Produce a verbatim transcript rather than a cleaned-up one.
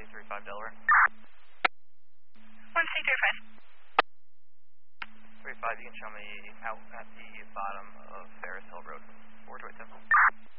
three five Delaware. one C three five. three five, you can show me out at the bottom of Ferris Hill Road, four two eight seven.